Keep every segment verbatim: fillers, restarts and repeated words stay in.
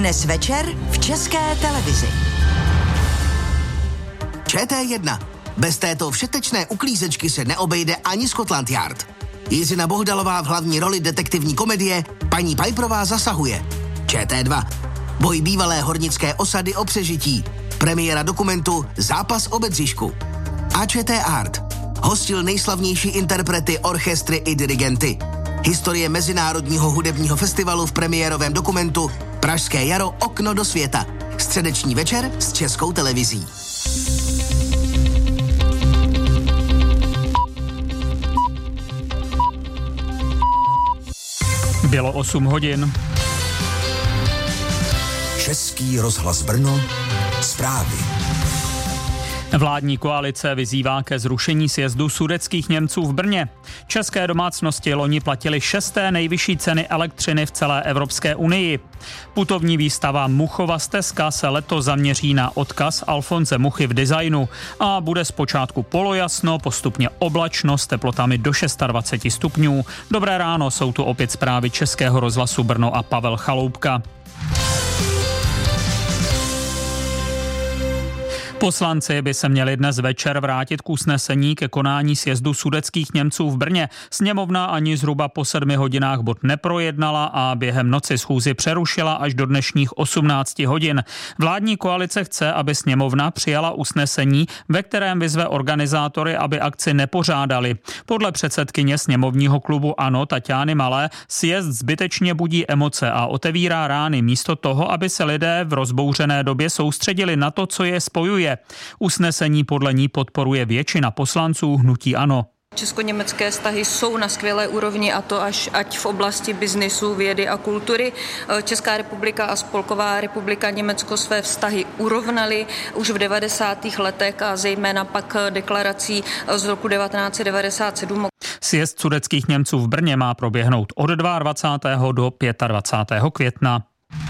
Dnes večer v České televizi. Č T jedna. Bez této všetečné uklízečky se neobejde ani Scotland Yard. Jiřina Bohdalová v hlavní roli detektivní komedie Paní Piperová zasahuje. Č T dva. Boj bývalé hornické osady o přežití. Premiéra dokumentu Zápas o Bedřišku. A Č T Art. Hostil nejslavnější interprety, orchestry i dirigenty. Historie Mezinárodního hudebního festivalu v premiérovém dokumentu Pražské jaro – okno do světa. Středeční večer s Českou televizí. Bylo osm hodin. Český rozhlas Brno. Zprávy. Vládní koalice vyzývá ke zrušení sjezdu sudetských Němců v Brně. České domácnosti loni platily šesté nejvyšší ceny elektřiny v celé Evropské unii. Putovní výstava Muchova stezka se letos zaměří na odkaz Alfonse Muchy v designu a bude zpočátku polojasno, postupně oblačno s teplotami do dvacet šest stupňů. Dobré ráno, jsou tu opět zprávy Českého rozhlasu Brno a Pavel Chaloupka. Poslanci by se měli dnes večer vrátit k usnesení ke konání sjezdu sudetských Němců v Brně. Sněmovna ani zhruba po sedmi hodinách bod neprojednala a během noci schůzi přerušila až do dnešních osmnácti hodin. Vládní koalice chce, aby sněmovna přijala usnesení, ve kterém vyzve organizátory, aby akci nepořádali. Podle předsedkyně sněmovního klubu ANO Taťány Malé sjezd zbytečně budí emoce a otevírá rány místo toho, aby se lidé v rozbouřené době soustředili na to, co je spojuje. Usnesení podle ní podporuje většina poslanců hnutí ANO. Česko-německé vztahy jsou na skvělé úrovni a to až ať v oblasti biznisu, vědy a kultury. Česká republika a Spolková republika Německo své vztahy urovnaly už v devadesátých letech a zejména pak deklarací z roku devatenáct set devadesát sedm. Sjezd sudetských Němců v Brně má proběhnout od dvacátého druhého do dvacátého pátého května.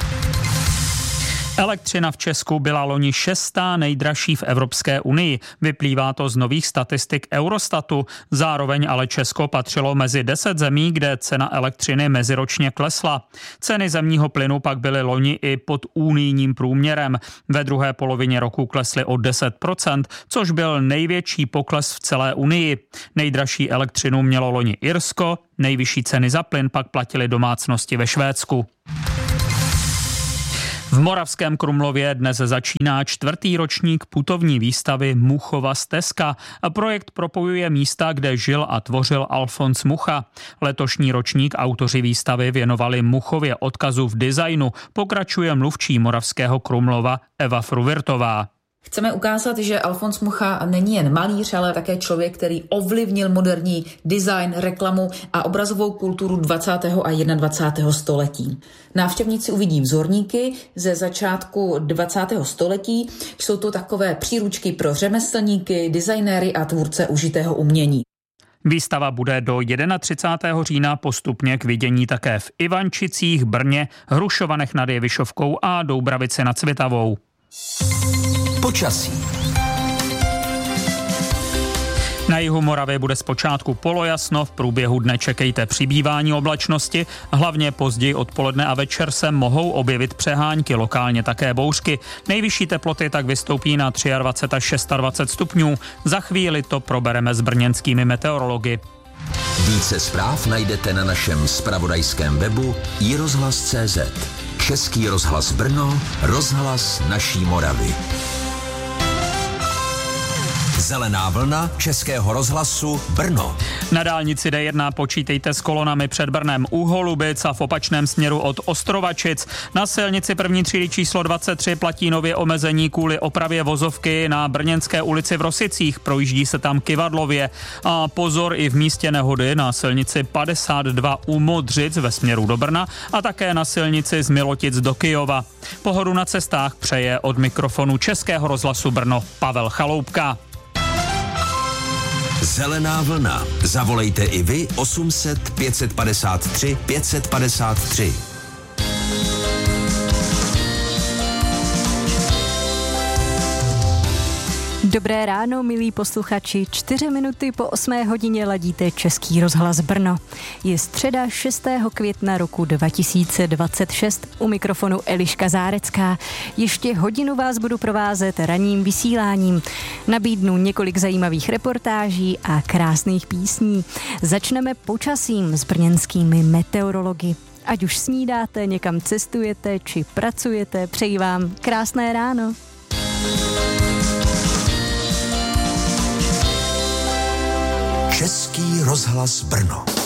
Elektřina v Česku byla loni šestá nejdražší v Evropské unii. Vyplývá to z nových statistik Eurostatu. Zároveň ale Česko patřilo mezi deset zemí, kde cena elektřiny meziročně klesla. Ceny zemního plynu pak byly loni i pod unijním průměrem. Ve druhé polovině roku klesly o deset procent, což byl největší pokles v celé unii. Nejdražší elektřinu mělo loni Irsko, nejvyšší ceny za plyn pak platily domácnosti ve Švédsku. V Moravském Krumlově dnes začíná čtvrtý ročník putovní výstavy Muchova stezka. Projekt propojuje místa, kde žil a tvořil Alfons Mucha. Letošní ročník autoři výstavy věnovali Muchově odkazu v designu, pokračuje mluvčí Moravského Krumlova Eva Fruvirtová. Chceme ukázat, že Alfons Mucha není jen malíř, ale také člověk, který ovlivnil moderní design, reklamu a obrazovou kulturu dvacátého a dvacátého prvního století. Návštěvníci uvidí vzorníky ze začátku dvacátého století. Jsou to takové příručky pro řemeslníky, designéry a tvůrce užitého umění. Výstava bude do třicátého prvního října postupně k vidění také v Ivančicích, Brně, Hrušovanech nad Jevišovkou a Doubravici nad Svitavou. Počasí. Na jihu Moravy bude zpočátku polojasno, v průběhu dne čekejte přibývání oblačnosti, hlavně později odpoledne a večer se mohou objevit přehánky, lokálně také bouřky. Nejvyšší teploty tak vystoupí na dvacet tři až dvacet šest stupňů. Za chvíli to probereme s brněnskými meteorology. Více zpráv najdete na našem zpravodajském webu i rozhlas tečka cé zet. Český rozhlas Brno, rozhlas naší Moravy. Zelená vlna Českého rozhlasu Brno. Na dálnici D jedna počítejte s kolonami před Brnem u Holubic a v opačném směru od Ostrovačic. Na silnici první třídy číslo dvacet tři platí nově omezení kvůli opravě vozovky na Brněnské ulici v Rosicích. Projíždí se tam kyvadlově. A pozor i v místě nehody na silnici padesát dva u Modřic ve směru do Brna a také na silnici z Milotic do Kyjova. Pohodu na cestách přeje od mikrofonu Českého rozhlasu Brno Pavel Chaloupka. Zelená vlna. Zavolejte i vy osm set pět padesát tři pět padesát tři. Dobré ráno, milí posluchači. Čtyři minuty po osmé hodině ladíte Český rozhlas Brno. Je středa šestého května roku dva tisíce dvacet šest. U mikrofonu Eliška Zárecká. Ještě hodinu vás budu provázet ranním vysíláním. Nabídnu několik zajímavých reportáží a krásných písní. Začneme počasím s brněnskými meteorology. Ať už snídáte, někam cestujete či pracujete, přeji vám krásné ráno. Český rozhlas Brno.